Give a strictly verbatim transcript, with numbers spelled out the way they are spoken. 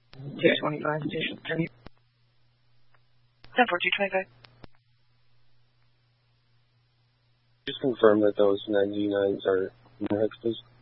two twenty-five, station three. ten four two twenty-five. Just confirm that those ninety-nines are Moorheads, please.